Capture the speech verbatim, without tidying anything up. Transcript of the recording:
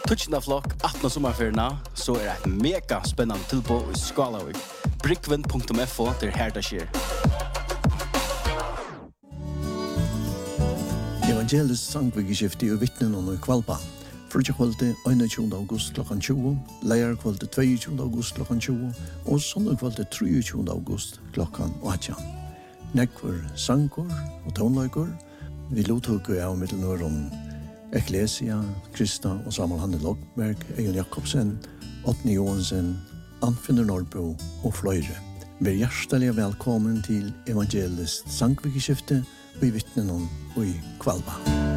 Touchna flok, attna sommarferna, så er et mega spennende tilbud i Skalavik. Brickven punktum f o, der her det skjer. Evangelisk sangvikeskifte og vittnen og i Kvalpa. Frutja kvalitet einogtjúgunda august klokkan tjúgu, leir kvalitet tveiogtjúgunda august klokkan tjúgu og sondag kvalitet treogtjúgunda august klokkan átjan. Nekvar sangur og tónleikur, vi lotøku av middelnørum Ecclesia, Krista og Samuel Hanne Logberg, Egon Jakobsen, Otni Johansen, Anfinder Norrbo og fløyre. Vær hjertelig velkommen til evangelisk sangvikeskifte og i vittnen og i Kvalpa.